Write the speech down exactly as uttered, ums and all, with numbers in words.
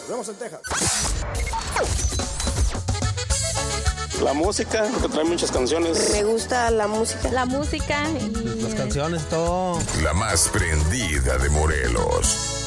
Nos vemos en Texas. La música, que trae muchas canciones. Me gusta la música. La música y... Las canciones, todo. La más prendida de Morelos.